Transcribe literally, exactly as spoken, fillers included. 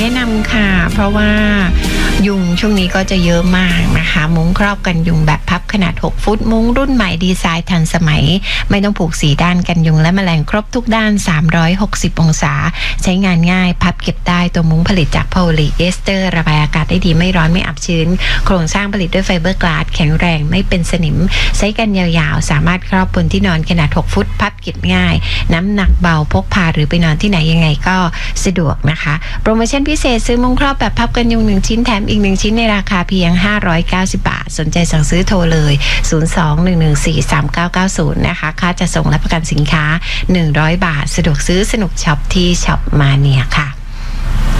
นะนำค่ะเพราะว่ายุงช่วงนี้ก็จะเยอะมากนะคะมุ้งครอบกันยุงแบบพับขนาดหกฟุตมุ้งรุ่นใหม่ดีไซน์ทันสมัยไม่ต้องผูกสีด้านกันยุงและแมลงครบทุกด้านสามร้อยหกสิบองศาใช้งานง่ายพับเก็บได้ตัวมุ้งผลิตจากโพลีเอสเตอร์ระบายอากาศได้ดีไม่ร้อนไม่อับชื้นโครงสร้างผลิตด้วยไฟเบอร์กลาสแข็งแรงไม่เป็นสนิมใช้กันยาวๆสามารถครอบบนที่นอนขนาดหกฟุตพับเก็บง่ายน้ำหนักเบาพกพาหรือไปนอนที่ไหนยังไงก็สะดวกนะคะโปรโมชั่นพิเศษซื้อมุ้งครอบแบบพับกันยุงหนึ่งชิ้นแถมอีกหนึ่งชิ้นในราคาเพียงห้าร้อยเก้าสิบบาทสนใจสั่งซื้อโทรเลยศูนย์ สอง หนึ่ง หนึ่ง สี่ สาม เก้า เก้า ศูนย์นะคะค่าจัดส่งและประกันสินค้าหนึ่งร้อยบาทสะดวกซื้อสนุกช็อปที่ช็อปมาเนียค่ะ